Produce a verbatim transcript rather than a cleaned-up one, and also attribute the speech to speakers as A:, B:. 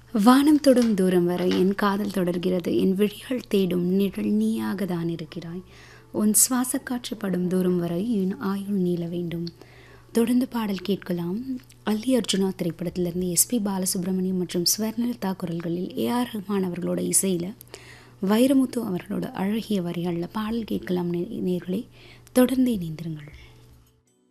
A: வானம் தொடும் தூரம் வரை என் காதல் தொடர்கிறது. என் விழிகள் தேடும் நிழல் நீயாக தான் இருக்கிறாய். உன் சுவாச காற்று படும் தூரம் வரை என் ஆயுள் நீள வேண்டும். தொடர்ந்து பாடல் கேட்கலாம். அல்லி அர்ஜுனா திரைப்படத்திலிருந்து எஸ்பி பாலசுப்ரமணியம் மற்றும் ஸ்வர்ணலதா குரல்களில் ஏஆர் ரஹ்மான் அவர்களோட இசையில் வைரமுத்து அவர்களோட அழகிய வரிகளில் பாடல் கேட்கலாம். நே நேர்களே தொடர்ந்து இணைந்திருங்கள்.